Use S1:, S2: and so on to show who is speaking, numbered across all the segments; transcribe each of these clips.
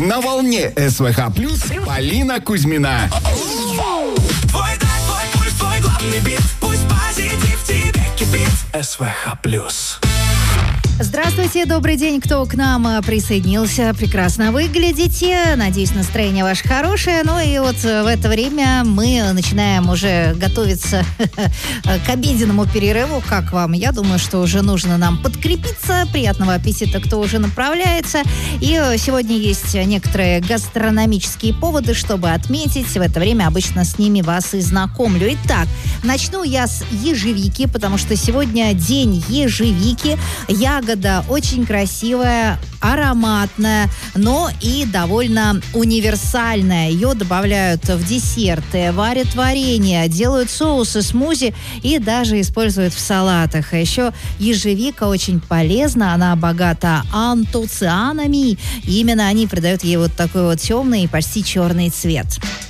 S1: На волне СВХ Плюс Полина Кузьмина.
S2: Твой драйв, твой пульс, твой главный бит. Пусть позитив тебе кипит. СВХ Плюс.
S3: Здравствуйте, добрый день, кто к нам присоединился. Прекрасно выглядите. Надеюсь, настроение ваше хорошее. Ну и вот в это время мы начинаем уже готовиться к обеденному перерыву. Как вам? Я думаю, что уже нужно нам подкрепиться. Приятного аппетита, кто уже направляется. И сегодня есть некоторые гастрономические поводы, чтобы отметить. В это время обычно с ними вас и знакомлю. Итак, начну я с ежевики, потому что сегодня день ежевики. Ягода очень красивая, ароматная, но и довольно универсальная. Ее добавляют в десерты, варят варенье, делают соусы, смузи и даже используют в салатах. А еще ежевика очень полезна, она богата антоцианами. И именно они придают ей вот такой вот темный и почти черный цвет.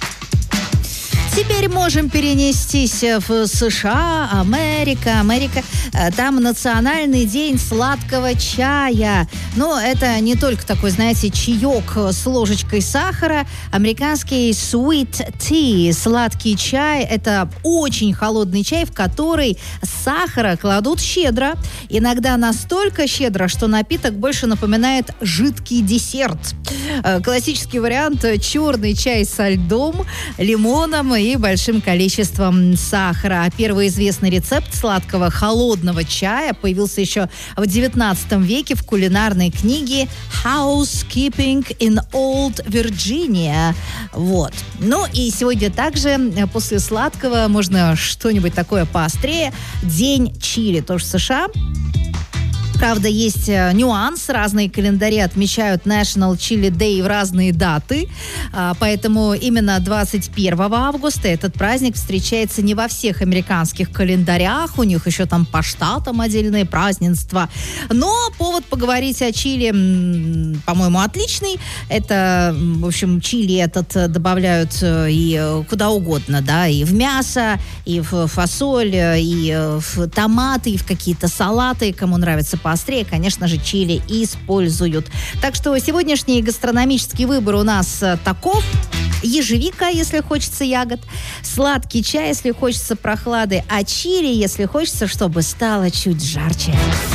S3: Теперь можем перенестись в США, Америка. Там национальный день сладкого чая. Но это не только такой, знаете, чаек с ложечкой сахара. Американский sweet tea, сладкий чай, это очень холодный чай, в который сахара кладут щедро. Иногда настолько щедро, что напиток больше напоминает жидкий десерт. Классический вариант – черный чай со льдом, лимоном и большим количеством сахара. Первый известный рецепт сладкого холодного чая появился еще в 19 веке в кулинарной книге «Housekeeping in Old Virginia». Вот. Ну и сегодня также после сладкого можно что-нибудь такое поострее. День чили, тоже в США. Правда, есть нюанс. Разные календари отмечают National Chili Day в разные даты. Поэтому именно 21 августа этот праздник встречается не во всех американских календарях. У них еще там по штатам отдельные празднества. Но повод поговорить о чили, по-моему, отличный. Это, в общем, чили этот добавляют и куда угодно, да, и в мясо, и в фасоль, и в томаты, и в какие-то салаты. Кому нравится поострее, конечно же, чили используют. Так что сегодняшний гастрономический выбор у нас таков. Ежевика, если хочется ягод, сладкий чай, если хочется прохлады, а чили, если хочется, чтобы стало чуть жарче.